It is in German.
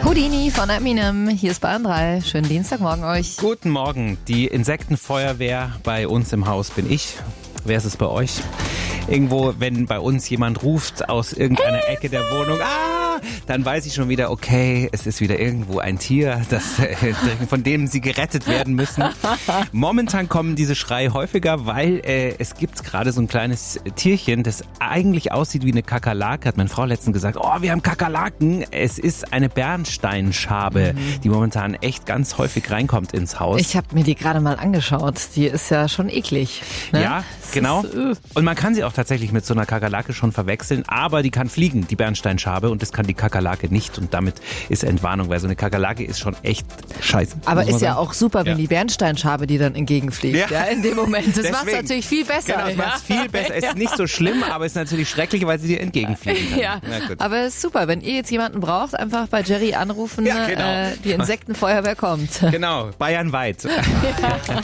Houdini von Eminem, hier ist Bayern 3. Schönen Dienstagmorgen euch. Guten Morgen, die Insektenfeuerwehr bei uns im Haus bin ich. Wer ist es bei euch? Irgendwo, wenn bei uns jemand ruft aus irgendeiner Ecke der Wohnung, dann weiß ich schon wieder, okay, es ist wieder irgendwo ein Tier, von dem sie gerettet werden müssen. Momentan kommen diese Schreie häufiger, weil es gibt gerade so ein kleines Tierchen, das eigentlich aussieht wie eine Kakerlake, hat meine Frau letztens gesagt, wir haben Kakerlaken. Es ist eine Bernsteinschabe, die momentan echt ganz häufig reinkommt ins Haus. Ich habe mir die gerade mal angeschaut. Die ist ja schon eklig. Ne? Ja, genau. Und man kann sie auch tatsächlich mit so einer Kakerlake schon verwechseln, aber die kann fliegen, die Bernsteinschabe, und das kann die Kakerlake nicht, und damit ist Entwarnung, weil so eine Kakerlake ist schon echt scheiße. Aber ist ja auch super, wenn die Bernsteinschabe die dann entgegenfliegt. Ja, in dem Moment. Das macht es natürlich viel besser. Genau, das macht es viel besser. Ist nicht so schlimm, aber ist natürlich schrecklich, weil sie dir entgegenfliegen kann. Ja, aber ist super. Wenn ihr jetzt jemanden braucht, einfach bei Jerry anrufen, ja, genau. Die Insektenfeuerwehr kommt. Genau, bayernweit.